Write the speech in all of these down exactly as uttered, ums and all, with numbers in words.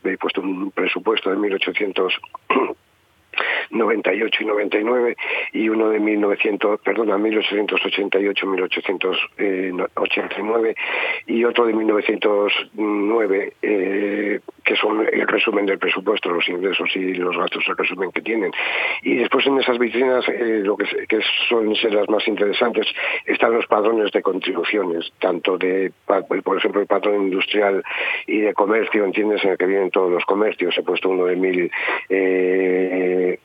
he puesto un presupuesto de mil ochocientos noventa y ocho y noventa y nueve y uno de mil novecientos, perdona, mil ochocientos ochenta y ocho, mil ochocientos ochenta y nueve y otro de mil novecientos nueve, eh, que son el resumen del presupuesto, los ingresos y los gastos, el resumen que tienen. Y después en esas vitrinas, eh, lo que, que suelen ser las más interesantes, están los padrones de contribuciones, tanto de, por ejemplo, el padrón industrial y de comercio, ¿entiendes?, en el que vienen todos los comercios. He puesto uno de mil... Eh,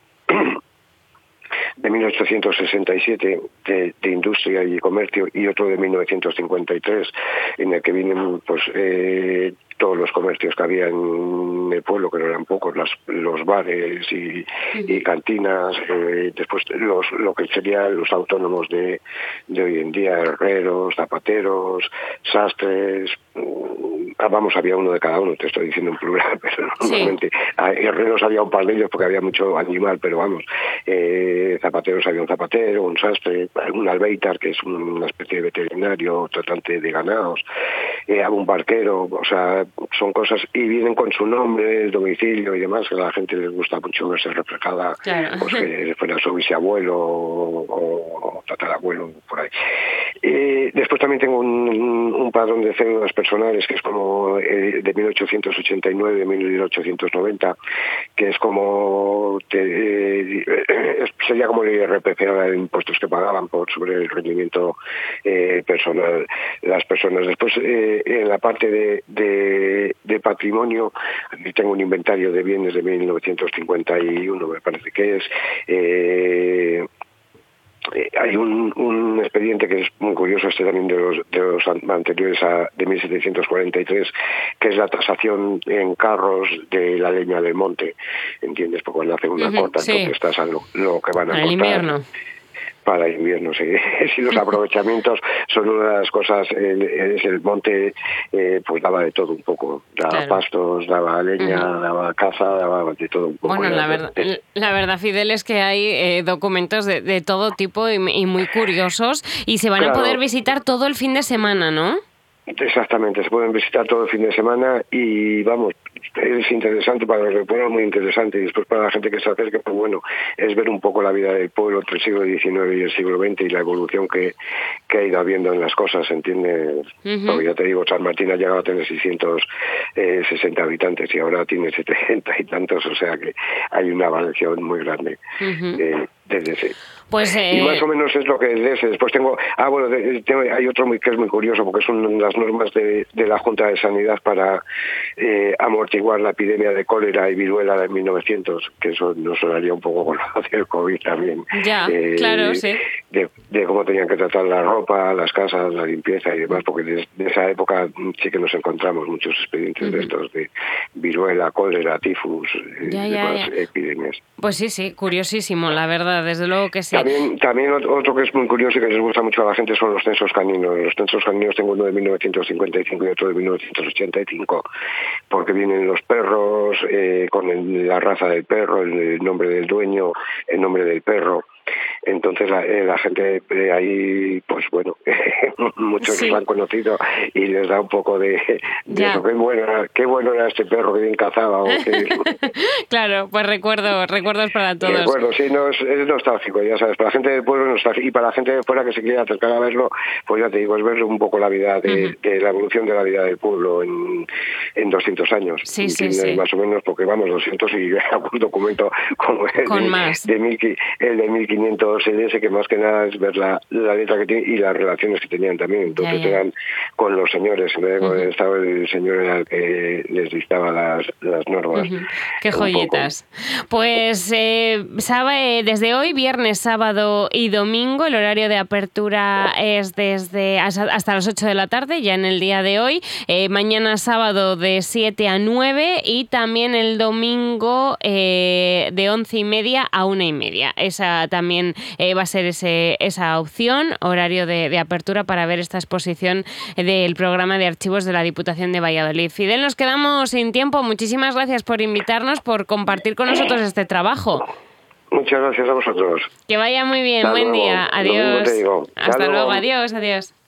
de mil ochocientos sesenta y siete de, de industria y comercio y otro de mil novecientos cincuenta y tres en el que vienen pues eh, todos los comercios que había en el pueblo, que no eran pocos, las, los bares y, y cantinas, eh, después los, lo que serían los autónomos de, de hoy en día, herreros, zapateros, sastres, ah, vamos, había uno de cada uno, te estoy diciendo en plural, pero sí. Normalmente a herreros había un par de ellos porque había mucho animal, pero vamos, eh, zapateros había un zapatero, un sastre, un albeitar, que es una especie de veterinario, tratante de ganados, eh, un barquero, o sea, son cosas, y vienen con su nombre, el domicilio y demás, que a la gente les gusta mucho verse reflejada, claro. Pues que fuera su bisabuelo o, o tatarabuelo, por ahí. Eh, después también tengo un, un padrón de cédulas personales, que es como eh, de mil ochocientos ochenta y nueve a mil ochocientos noventa, que es como, te, eh, sería como el I R P F, de impuestos que pagaban por sobre el rendimiento eh, personal las personas. Después, eh, en la parte de, de de patrimonio, aquí tengo un inventario de bienes de mil novecientos cincuenta y uno, me parece que es. Eh, eh, hay un, un expediente que es muy curioso, este también de los, de los anteriores a de mil setecientos cuarenta y tres, que es la tasación en carros de la leña del monte, ¿entiendes? Porque cuando hacen una uh-huh, corta, sí. Entonces tasan lo, lo que van a para cortar. El invierno. Para invierno, sí. Si los aprovechamientos son una de las cosas, el, es el monte, eh, pues daba de todo un poco. Daba claro. pastos, daba leña, uh-huh. daba caza, daba de todo un poco. Bueno, la verdad, la verdad, Fidel, es que hay eh, documentos de, de todo tipo y, y muy curiosos, y se van claro. a poder visitar todo el fin de semana, ¿no? Exactamente, se pueden visitar todo el fin de semana y vamos, es interesante para los del pueblo, muy interesante, y después para la gente que se acerque, pues bueno, es ver un poco la vida del pueblo entre el siglo diecinueve y el siglo veinte y la evolución que, que ha ido habiendo en las cosas, ¿entiendes? Uh-huh. Porque ya te digo, San Martín ha llegado a tener seiscientos sesenta habitantes y ahora tiene setenta y tantos, o sea que hay una variación muy grande. Uh-huh. eh, desde ese. Pues, eh... Y más o menos es lo que es ese. Después tengo, ah bueno, de, tengo, hay otro muy, que es muy curioso, porque son las normas de, de la Junta de Sanidad para eh, amortiguar la epidemia de cólera y viruela de mil novecientos, que eso nos sonaría un poco con lo del COVID también. Ya, eh, claro, sí. De, de cómo tenían que tratar la ropa, las casas, la limpieza y demás, porque desde de esa época sí que nos encontramos muchos expedientes uh-huh. de estos, de viruela, cólera, tifus, ya, y ya, demás ya. epidemias. Pues sí, sí, curiosísimo, la verdad, desde luego que sí. También, también otro que es muy curioso y que les gusta mucho a la gente son los censos caninos. Los censos caninos tengo uno de mil novecientos cincuenta y cinco y otro de mil novecientos ochenta y cinco, porque vienen los perros eh, con el, la raza del perro, el, el nombre del dueño, el nombre del perro. Entonces la, eh, la gente de ahí, pues bueno, muchos sí. los han conocido y les da un poco de, de eso, qué bueno, qué bueno era este perro, que bien cazaba. O que... Claro, pues recuerdo, recuerdos para todos. Recuerdo, sí, no, es, es nostálgico, ya sabes, para la gente del pueblo es nostálgico, y para la gente de fuera que se quiera acercar a verlo, pues ya te digo, es ver un poco la vida, de, uh-huh. de la evolución de la vida del pueblo en, en doscientos años. Sí, sí, sí. Más o menos, porque vamos, doscientos y algún documento como el, Con de, más. de mil, el de mil quinientos L S, que más que nada es ver la, la letra que tiene y las relaciones que tenían también. Entonces ya, ya. eran con los señores, en vez de con uh-huh. el Estado, el señor era el que les dictaba las, las normas. Uh-huh. Qué joyitas. Pues eh, sabe, desde hoy, viernes, sábado y domingo, el horario de apertura es desde hasta las ocho de la tarde, ya en el día de hoy. Eh, mañana sábado de siete a nueve y también el domingo eh, de once y media a una y media. Esa también eh, va a ser ese, esa opción, horario de, de apertura para ver esta exposición del programa de archivos de la Diputación de Valladolid. Fidel, nos quedamos sin tiempo. Muchísimas gracias por invitarnos, por compartir con nosotros este trabajo. Muchas gracias a vosotros. Que vaya muy bien. Hasta Buen luego. día. Adiós. Hasta, Hasta luego. luego. Adiós. Adiós.